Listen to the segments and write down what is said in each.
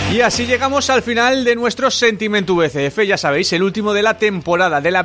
Y así llegamos al final de nuestro Sentiment VCF, ya sabéis, el último de la temporada, de la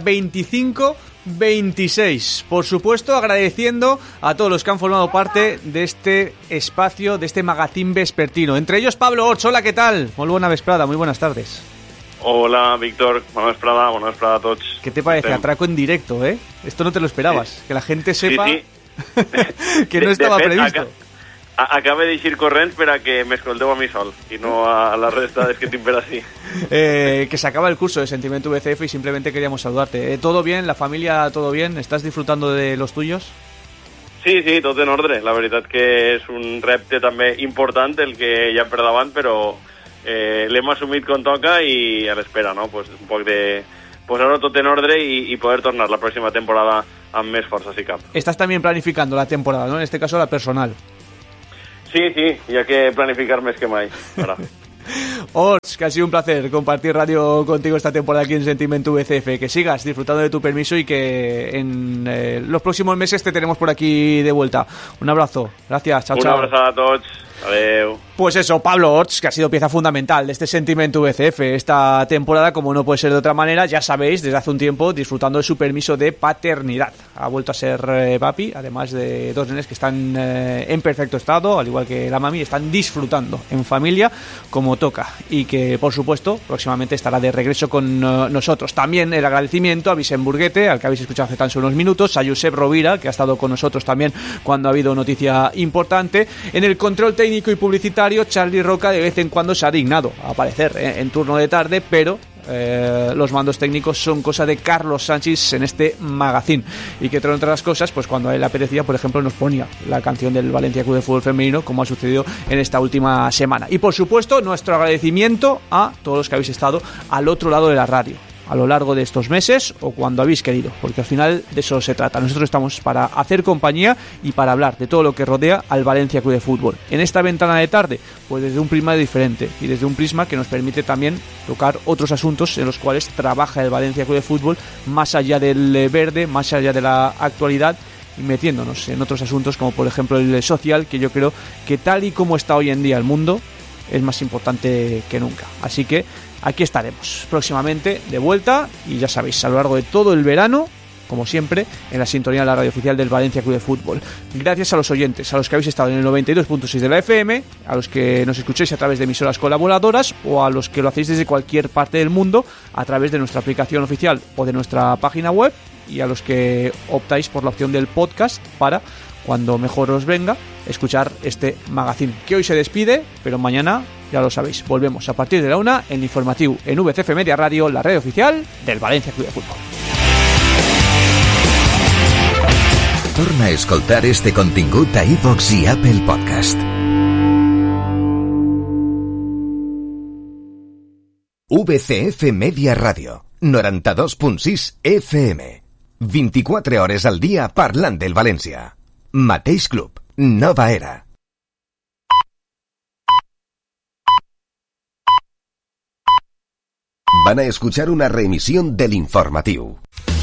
25-26. Por supuesto, agradeciendo a todos los que han formado parte de este espacio, de este magazín vespertino. Entre ellos, Pablo Orts. Hola, ¿qué tal? Muy buena vesprada, muy buenas tardes. Hola, Víctor. Bona vesprada a tots. ¿Qué te parece? Atraco en directo, ¿eh? Esto no te lo esperabas, sí. Que la gente sepa que no estaba previsto. Acabé de ir corriendo para que me escolteu a mi sol y no a la resta es que te impera así. Que se acaba el curso de Sentiment VCF y simplemente queríamos saludarte. ¿Todo bien? ¿La familia todo bien? ¿Estás disfrutando de los tuyos? Sí, tot en ordre. La veritat que és un repte també important el que hi ha per davant, però l'hem assumit com toca i a l'espera, no? Pues un poc de posar-ho tot en ordre y poder tornar la próxima temporada amb més força si cap. Estás también planificando la temporada, ¿no? En este caso la personal. Sí, hi ha que planificar més que mai. Orts, que ha sido un placer compartir radio contigo esta temporada aquí en Sentiment VCF. Que sigas disfrutando de tu permiso y que en los próximos meses te tenemos por aquí de vuelta. Un abrazo, gracias, chao. Una abraçada a tots, adeu. Pues eso, Pablo Orts, que ha sido pieza fundamental de este Sentiment VCF esta temporada, como no puede ser de otra manera, ya sabéis, desde hace un tiempo disfrutando de su permiso de paternidad. Ha vuelto a ser papi, además de dos nenes que están en perfecto estado, al igual que la mami, están disfrutando en familia como toca y que, por supuesto, próximamente estará de regreso con nosotros. También el agradecimiento a Vicent Burguete, al que habéis escuchado hace tan solo unos minutos, a Josep Rovira, que ha estado con nosotros también cuando ha habido noticia importante. En el control técnico y publicitario, Charlie Roca de vez en cuando se ha dignado a aparecer en turno de tarde, pero los mandos técnicos son cosa de Carlos Sánchez en este magazín, y que entre otras cosas, pues cuando a él le apetecía, por ejemplo, nos ponía la canción del Valencia Club de Fútbol Femenino, como ha sucedido en esta última semana. Y por supuesto, nuestro agradecimiento a todos los que habéis estado al otro lado de la radio a lo largo de estos meses o cuando habéis querido, porque al final de eso se trata. Nosotros estamos para hacer compañía y para hablar de todo lo que rodea al Valencia Club de Fútbol. En esta ventana de tarde, pues desde un prisma diferente y desde un prisma que nos permite también tocar otros asuntos en los cuales trabaja el Valencia Club de Fútbol, más allá del verde, más allá de la actualidad, y metiéndonos en otros asuntos como por ejemplo el social, que yo creo que tal y como está hoy en día el mundo es más importante que nunca. Así que aquí estaremos próximamente de vuelta y ya sabéis, a lo largo de todo el verano, como siempre, en la sintonía de la radio oficial del Valencia Club de Fútbol. Gracias a los oyentes, a los que habéis estado en el 92.6 de la FM, a los que nos escucháis a través de emisoras colaboradoras o a los que lo hacéis desde cualquier parte del mundo a través de nuestra aplicación oficial o de nuestra página web, y a los que optáis por la opción del podcast para, cuando mejor os venga, escuchar este magazín, que hoy se despide, pero mañana, ya lo sabéis, volvemos a partir de la 1 en informatiu en VCF Media Radio, la red oficial del Valencia Club de Fútbol. Torna a escoltar este contingut a iVox i Apple Podcast. VCF Media Radio, 92.6 FM. 24 hores al dia parlant del València. Mateix club, nova era. Van a escuchar una reemisión del informatiu.